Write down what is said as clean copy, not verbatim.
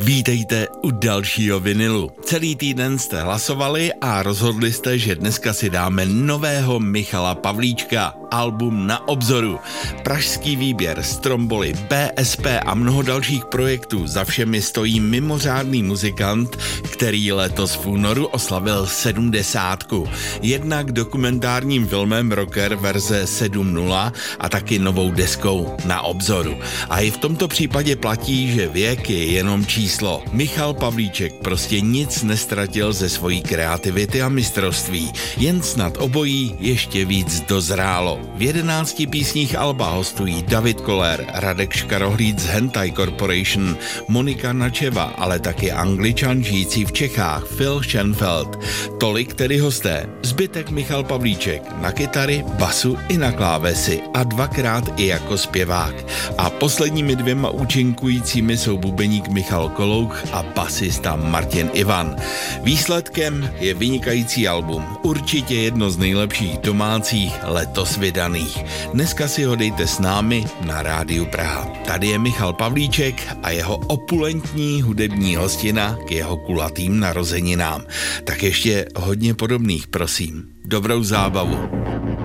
Vítejte u dalšího vinilu. Celý týden jste hlasovali a rozhodli jste, že dneska si dáme nového Michala Pavlíčka, album Na obzoru. Pražský výběr, Stromboli, BSP a mnoho dalších projektů. Za všemi stojí mimořádný muzikant, který letos v únoru oslavil 70. Jednak dokumentárním filmem Rocker verze 7.0 a taky novou deskou Na obzoru. A i v tomto případě platí, že věk je jenom číslo. Michal Pavlíček prostě nic nestratil ze svojí kreativity a mistrovství, jen snad obojí ještě víc dozrálo. V 11 písních alba hostují David Koller, Radek Škarohlíd z Hentai Corporation, Monika Načeva, ale taky Angličan žijící v Čechách Phil Schenfeld. Tolik tedy hosté. Zbytek Michal Pavlíček na kytary, basu i na klávesy a dvakrát i jako zpěvák. A posledními dvěma účinkujícími jsou bubeník Michal Kolouch a basista Martin Ivan. Výsledkem je vynikající album, určitě jedno z nejlepších domácích letos vydaných. Dneska si ho dejte s námi na Rádiu Praha. Tady je Michal Pavlíček a jeho opulentní hudební hostina k jeho kulatým narozeninám. Tak ještě hodně podobných, prosím. Dobrou zábavu.